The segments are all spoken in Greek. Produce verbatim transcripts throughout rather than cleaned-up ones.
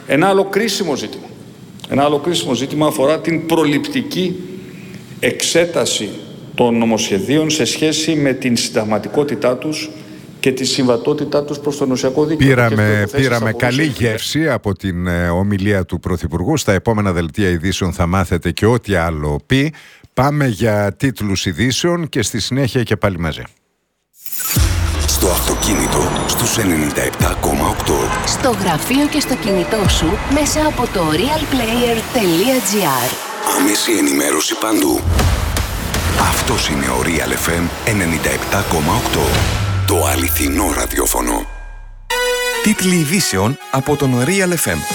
Ένα άλλο κρίσιμο ζήτημα, ένα άλλο κρίσιμο ζήτημα αφορά την προληπτική εξέταση των νομοσχεδίων σε σχέση με την συνταγματικότητά τους και τη συμβατότητά τους προς το ενωσιακό δίκαιο. Πήραμε, πήραμε καλή γεύση από την ε, ομιλία του Πρωθυπουργού. Στα επόμενα δελτία ειδήσεων θα μάθετε και ό,τι άλλο πει. Πάμε για τίτλους ειδήσεων και στη συνέχεια και πάλι μαζί. Στο αυτοκίνητο στους ενενήντα επτά κόμμα οκτώ. Στο γραφείο και στο κινητό σου μέσα από το realplayer τελεία gr. Άμεση ενημέρωση παντού. Αυτός είναι ο Real εφ εμ ενενήντα επτά κόμμα οκτώ. Το αληθινό ραδιόφωνο. Τίτλοι ειδήσεων από τον Real εφ εμ.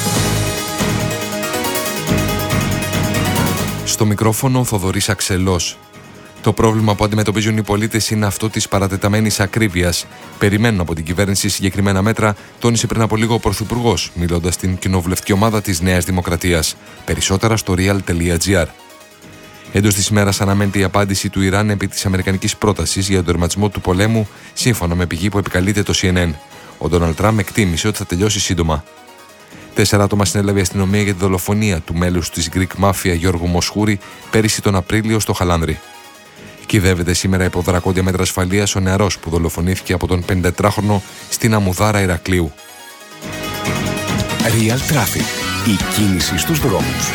Στο μικρόφωνο Θοδωρής Αξελός. Το πρόβλημα που αντιμετωπίζουν οι πολίτες είναι αυτό της παρατεταμένης ακρίβειας. Περιμένουν από την κυβέρνηση συγκεκριμένα μέτρα, τόνισε πριν από λίγο ο Πρωθυπουργός, μιλώντας στην κοινοβουλευτική ομάδα της Νέας Δημοκρατίας. Περισσότερα στο real τελεία gr. Εντός της ημέρας αναμένεται η απάντηση του Ιράν επί της αμερικανικής πρότασης για τον τερματισμό του πολέμου, σύμφωνα με πηγή που επικαλείται το σι εν εν. Ο Ντόναλντ Τραμπ εκτίμησε ότι θα τελειώσει σύντομα. Τέσσερα άτομα συνέλαβε η αστυνομία για τη δολοφονία του μέλους της Greek Mafia Γιώργου Μοσχούρη πέρυσι τον Απρίλιο στο Χαλάνδρι. Κυδεύεται σήμερα υπό δρακόντια μέτρα ασφαλείας ο νεαρός που δολοφονήθηκε από τον πενηντετράχρονο στην Αμμουδάρα Ηρακλείου. Real Traffic. Η κίνηση στους δρόμους.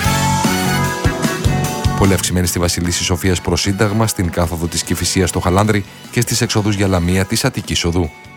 Πολύ αυξημένη στη Βασιλίσσης Σοφίας προς Σύνταγμα, στην κάθοδο της Κηφισίας στο Χαλάνδρι και στις εξοδούς για Λαμία της Αττικής Οδού.